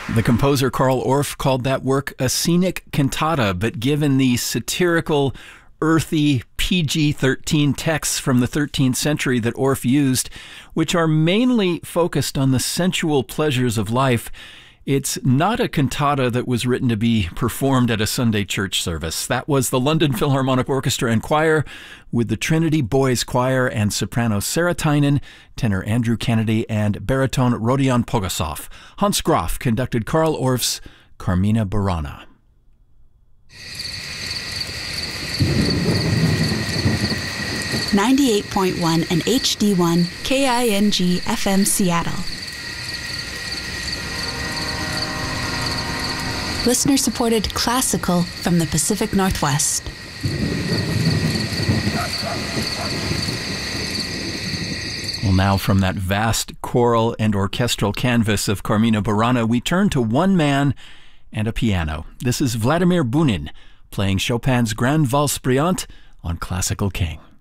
The composer Carl Orff called that work a scenic cantata, but given the satirical, earthy, PG-13 texts from the 13th century that Orff used, which are mainly focused on the sensual pleasures of life, it's not a cantata that was written to be performed at a Sunday church service. That was the London Philharmonic Orchestra and Choir with the Trinity Boys Choir and soprano Sarah Tynan, tenor Andrew Kennedy, and baritone Rodion Pogosov. Hans Graf conducted Carl Orff's Carmina Burana. .1 and HD1 KING FM Seattle. Listener-supported classical from the Pacific Northwest. Well, now from that vast choral and orchestral canvas of Carmina Burana, we turn to one man and a piano. This is Vladimir Bunin playing Chopin's Grande Valse Brillante on Classical King.